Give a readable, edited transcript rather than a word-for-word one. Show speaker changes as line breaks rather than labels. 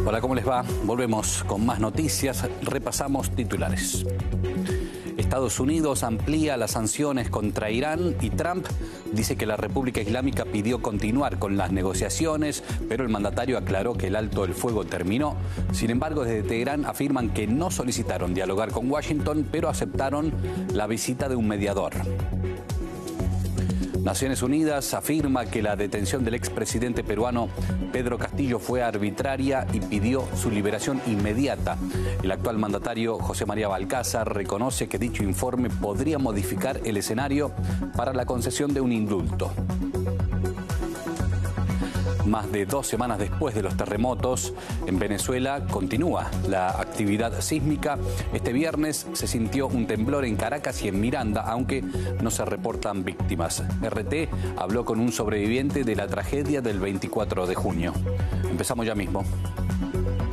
Hola, ¿cómo les va? Volvemos con más noticias. Repasamos titulares. Estados Unidos amplía las sanciones contra Irán y Trump dice que la República Islámica pidió continuar con las negociaciones, pero el mandatario aclaró que el alto el fuego terminó. Sin embargo, desde Teherán afirman que no solicitaron dialogar con Washington, pero aceptaron la visita de un mediador. Naciones Unidas afirma que la detención del expresidente peruano Pedro Castillo fue arbitraria y pidió su liberación inmediata. El actual mandatario José María Balcázar reconoce que dicho informe podría modificar el escenario para la concesión de un indulto. Más de 2 semanas después de los terremotos, en Venezuela continúa la actividad sísmica. Este viernes se sintió un temblor en Caracas y en Miranda, aunque no se reportan víctimas. RT habló con un sobreviviente de la tragedia del 24 de junio. Empezamos ya mismo.